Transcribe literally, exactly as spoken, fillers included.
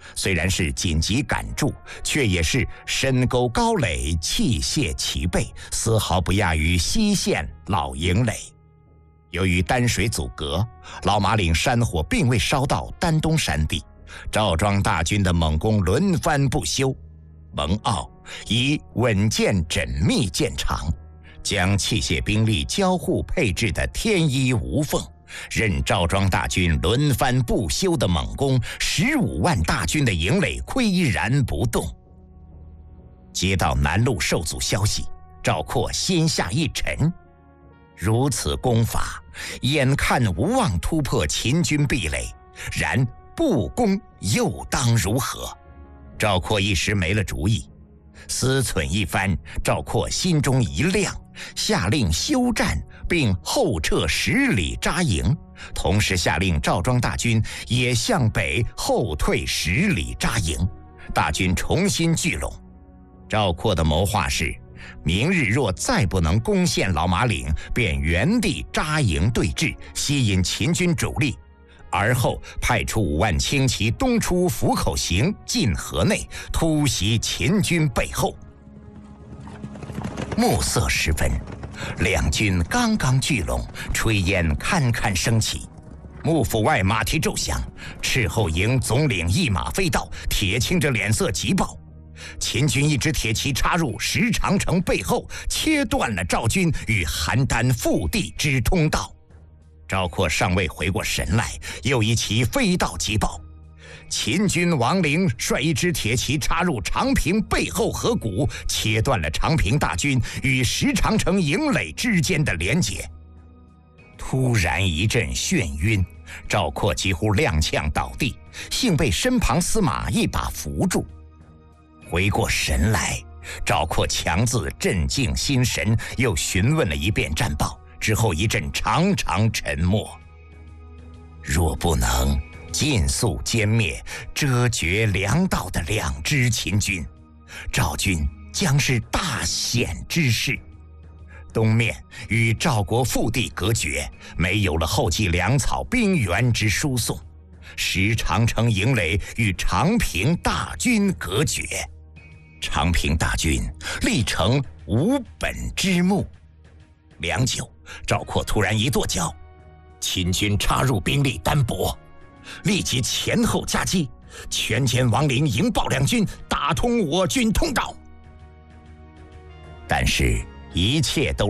虽然是紧急赶住，却也是深沟高垒，器械齐备，丝毫不亚于西线老营垒。由于丹水阻隔，老马岭山火并未烧到丹东山地，赵庄大军的猛攻轮番不休。蒙骜以稳健缜密见长，将器械兵力交互配置的天衣无缝，任赵庄大军轮番不休的猛攻，十五万大军的营垒岿然不动。接到南路受阻消息，赵括心下一沉，如此攻法，眼看无望突破秦军壁垒，然不攻又当如何？赵括一时没了主意，思忖一番，赵括心中一亮，下令休战，并后撤十里扎营，同时下令赵庄大军也向北后退十里扎营，大军重新聚拢。赵括的谋划是，明日若再不能攻陷老马岭，便原地扎营对峙，吸引秦军主力，而后派出五万轻骑东出府口行，进河内，突袭秦军背后。暮色时分，两军刚刚聚拢，炊烟堪堪升起。幕府外马蹄骤响，斥候营总领一马飞到，铁青着脸色急报：秦军一支铁骑插入石长城背后，切断了赵军与邯郸腹地之通道。赵括尚未回过神来，又一骑飞到急报：秦军王陵率一支铁骑插入长平背后河谷，切断了长平大军与石长城营垒之间的连结。突然一阵眩晕，赵括几乎踉跄倒地，幸被身旁司马一把扶住。回过神来，赵括强自镇静心神，又询问了一遍战报，之后一阵长长沉默。若不能尽速歼灭遮绝粮道的两支秦军，赵军将是大险之事。东面与赵国腹地隔绝，没有了后继粮草兵源之输送；石长城营垒与长平大军隔绝，长平大军立成无本之木。良久，赵括突然一跺脚，秦军插入兵力单薄，立即前后夹击，全歼王陵、营抱两军，打通我军通道。但是一切都